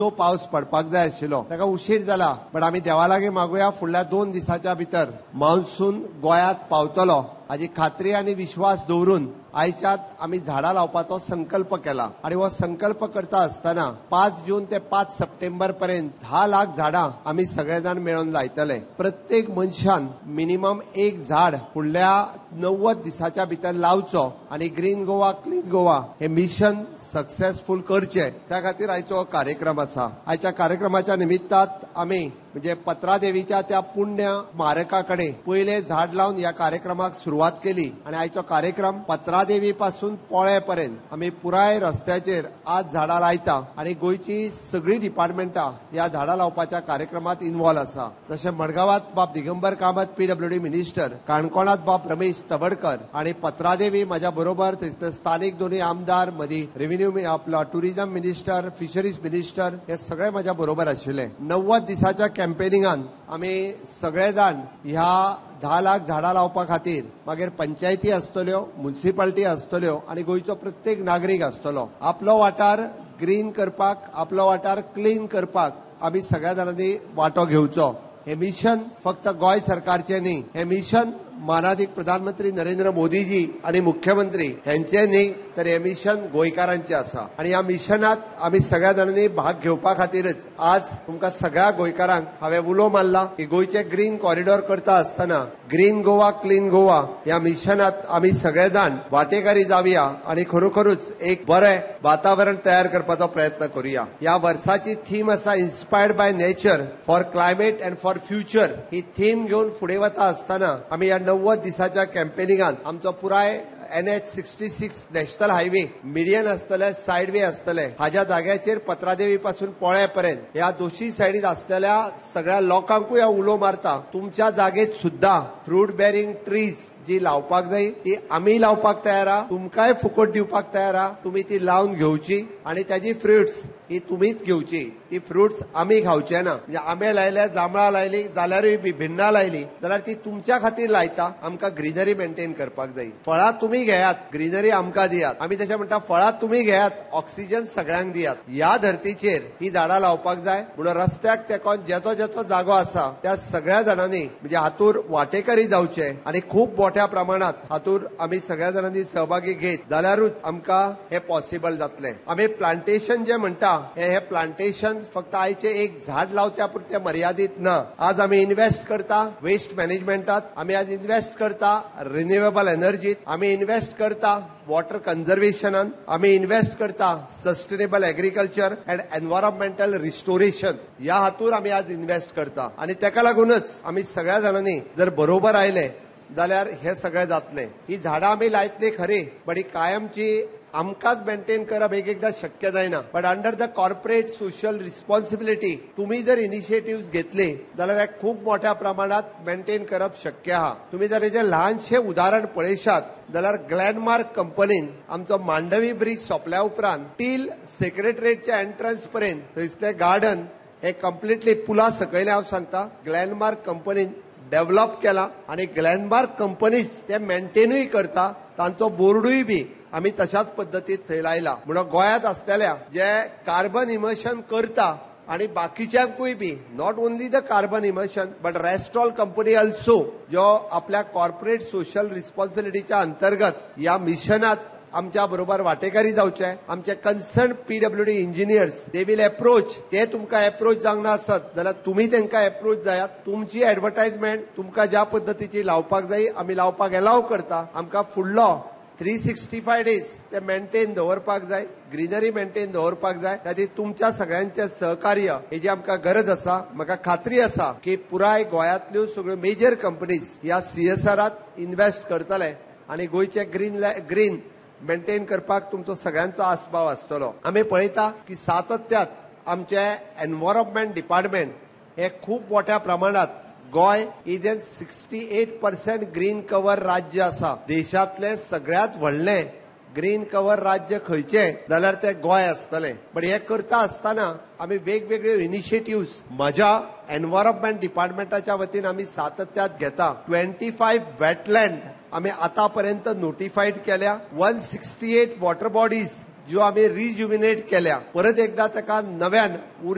तो पाऊस पडपाक जाय आशिल्लो ताका उशीर जाला पण आमी देवा लागीं मागुया फुडल्या 2 दिसांच्या भितर मान्सून गोंयांत पावतलो हाची खात्री आनी विश्वास दवरून आयच्यात आमी झाडां लावपाचो संकल्प केला आणि हो संकल्प करता आसतना 5 जून ते 5 सप्टेंबर पर्यंत 10 लाख झाडां आमी सगळे जाण मेळून लायतले। प्रत्येक मनशान मिनिमम एक झाड फुडल्या 90 दिसांच्या भितर लावचो आणि ग्रीन गोवा क्लीन गोवा हे मिशन सक्सेसफुल करचे त्या खातीर आयचो कार्यक्रम आसा। आयच्या कार्यक्रमाच्या निमित्तात आमी म्हणजे पत्रादेवीच्या त्या पुण्य स्मारकाकडे पहिले झाड लावून या कार्यक्रमाक सुरुवात केली आणि आयचो कार्यक्रम पत्रादेवी पासून पोळे पर्यंत आमी पुराय रस्त्याचेर आज झाडां लायता आणि गोयची सगळी डिपार्टमेंटां या झाडां लावपाच्या कार्यक्रमात इन्वॉल्व आसा। जशें मडगांवात बाब दिगंबर कामत पीडब्ल्यूडी मिनिस्टर, काणकोणात बाब रमेश तवडकर आणि पत्रादेवी माझ्या बरोबर स्थानिक दोन्ही आमदार मदी रेव्हेन्यू आपला टुरिझम मिनिस्टर, फिशरीज मिनिस्टर हे सगळे माझ्या बरोबर आशिल्ले। 90 दिसाच्या कॅम्पेनिंगान आमी सगळे जाण ह्या 10 लाख झाडां लावपा खातीर मागीर पंचायती आसतल्यो, म्युनिसिपालिटी आसतल्यो आणि गोंयचो प्रत्येक नागरीक आसतलो। आपलो वाठार ग्रीन करपाक, आपलो वाठार क्लीन करपाक आमी सगळ्या जाणांनी वांटो घेवचो। हे मिशन फक्त गोंय सरकारचे न्ही, हे मिशन माननीय प्रधानमंत्री नरेंद्र मोदीजी आणि मुख्यमंत्री यांचे न्ही तर हे मिशन गोंयकारांचे आसा आणि ह्या मिशनात आमी सगळ्या जाणांनी भाग घेवपा खातीरच आज तुमकां सगळ्या गोंयकारांक हांवें उलो मारला की गोंयचे ग्रीन कॉरिडॉर करता आसतना ग्रीन गोवा क्लीन गोवा ह्या मिशनात आमी सगळे जाण वांटेकारी जावया आणि खरोखरूच एक बरें वातावरण तयार करपाचो प्रयत्न करूया। ह्या वर्साची थीम आसा inspired by nature for climate and for future. He theme घेऊन फुडें वता आसतना आमी ह्या 90 दिसाच्या कॅम्पेनिंगान आमचो पुराय NH66 नॅशनल हायवे मिडियन आसतले, सायडवे आसतले, हाज्या जाग्याचेर पत्रादेवी पासून पोळे पर्यंत ह्या दोशी सायडीत आसलेल्या सगळ्या लोकांकूय हांव उलो मारता तुमच्या जागेत सुद्धा फ्रूट बेरिंग ट्रीज जी लावपाक जाय ती आमी लावपाक तयार आहा, तुमकांय फुकट दिवपाक तयार आहा। तुम्ही ती लावन घेवची आणि त्याची फ्रुट्स ही तुम्हीच घेवची। ती फ्रुट्स आमी खावचे ना। म्हणजे आंबे लायले, जांभळां लायली जाल्यारूय बी भिन्ना लायली जाल्यार ती तुमच्या खातीर लायता। आमकां ग्रीनरी मेंटेन करपाक जाय। फळां तुम्ही घेयात, ग्रीनरी आमकां दियात। आमी तशें म्हणटा फळां तुम्ही घेयात, ऑक्सिजन सगळ्यांक दियात। ह्या धर्तीचेर ही झाडां लावपाक जाय म्हणून रस्त्याक तेकोन जेतो जेतो जागो आसा त्या सगळ्या जाणांनी म्हणजे हातूर वांटेकारी जावचे आणि खूप मोठ्या प्रमाणात हातूर आमी सगळ्या जाणांनी सहभागी घेत जाल्यारूच आमकां हे पॉसिबल जातले। आमी प्लांटेशन जे म्हणटा हे प्लांटेशन फक्त आयचे एक झाड लावच्या पुरते मर्यादित ना। आज आमी इन्व्हेस्ट करता वेस्ट मॅनेजमेंटात, आमी आज इन्व्हेस्ट करता रिन्युएबल एनर्जीत, आमी इन्व्हेस्ट करता वॉटर कन्झर्वेशनान, आमी इन्व्हेस्ट करता sustainable agriculture and environmental restoration या हातूर आमी आज इन्व्हेस्ट करता आणि तेका लागूनच आमी सगळ्या जाणांनी जर बरोबर आयले जाल्यार हे सगळे जातले। ही झाडां आमी लायतली खरी पण ही कायमची आमकांच मेंटेन करप एकदा शक्य जायना पण under the corporate social responsibility तुम्ही जर इनिशिएटिव्ह घेतले जाल्यार हे खूप मोठ्या प्रमाणात मेंटेन करप शक्य आहा। तुम्ही जर हेजे ल्हानशे उदाहरण पळयशात जाल्यार ग्लॅनमार्क कंपनीन आमचो मांडवी ब्रिज सोंपल्या उपरांत टील सेक्रेटरीएटच्या एंट्रन्स पर्यंत थंयसले गार्डन हे कम्प्लिटली पुला सकयल हांव सांगता ग्लॅनमार्क कंपनीन डेव्हलप केला आणि ग्लॅनमार्क कंपनीज ते मेंटेनूय करता, तांचो बोर्डूय बी आमी तशाच पद्दतीत थंय लायला। म्हणून गोंयांत आसलेल्या जे कार्बन इमिशन करता आणि बाकीच्यांकूय बी not only the carbon emission but rest all company also जो आपल्या कॉर्पोरेट सोशल रिस्पॉन्सिबिलिटीच्या अंतर्गत या मिशनात आमच्या बरोबर वांटेकारी जावचे। आमचे concern PWD engineers they will approach, ते तुमकां अप्रोच जावंक ना आसत जाल्यार तुमी तांकां अप्रोच जायात। तुमची एडवर्टायजमेंट तुमकां ज्या पद्दतीची लावपाक जाय आमी लावपाक एलाव करता। आमकां फुडलो 365 डेज ते मेंटेन दवरपाक जाय, ग्रीनरी मेंटेन दवरपाक जाय। ताची तुमच्या सगळ्यांचे सहकार्य हेजी आमकां गरज आसा। म्हाका खात्री आसा की पुराय गोंयांतल्यो सगळ्यो मेजर कंपनीज ह्या CSRात इन्व्हेस्ट करतले आणि गोंयचे ग्रीन मेंटेन करपाक तुमचो सगळ्यांचो आस्पाव आसतलो। आमी पळयता की सातत्यात आमचे एन्व्हायरमेंट डिपार्टमेंट हे खूप मोठ्या प्रमाणात गोय इजन 68% ग्रीन कव्हर राज्य आसा। देशातले सगळ्यात व्हडले ग्रीन कव्हर राज्य खंयचे जाल्यार ते गोय आसतले। पण हे करता आसतना आमी वेगवेगळ्यो इनिशिएटिव्ह म्हज्या एन्व्हायरमेंट डिपार्टमेंटाच्या वतीन आमी सातत्यात घेता। 25 वेटलँड आमी आतापर्यंत नोटिफाईड केल्या, 168 वॉटर बॉडीज ज्यो आमी रिज्युमिनेट केल्या। परत एकदा ताका नव्यान